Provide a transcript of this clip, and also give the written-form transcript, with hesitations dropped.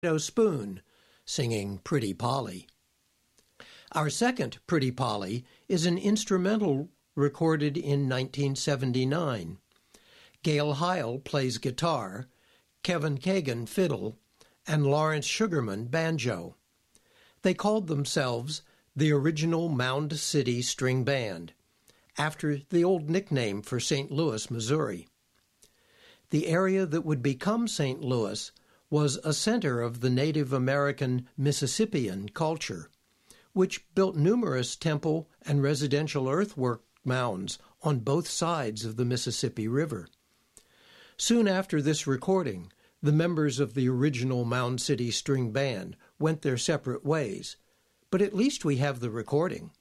Spoon, singing Pretty Polly. Our second Pretty Polly is an instrumental recorded in 1979. Gail Heil plays guitar, Kevin Kagan fiddle, and Lawrence Sugarman banjo. They called themselves the Original Mound City String Band, after the old nickname for St. Louis, Missouri. The area that would become St. Louis was a center of the Native American Mississippian culture, which built numerous temple and residential earthwork mounds on both sides of the Mississippi River. Soon after this recording, the members of the original Mound City String Band went their separate ways, but at least we have the recording.